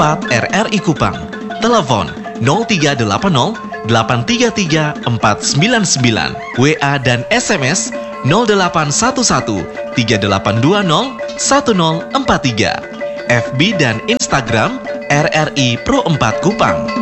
4 RRI Kupang. Telepon 0380 833 499, WA dan SMS 0811 3820 1043, FB dan Instagram RRI Pro 4 Kupang.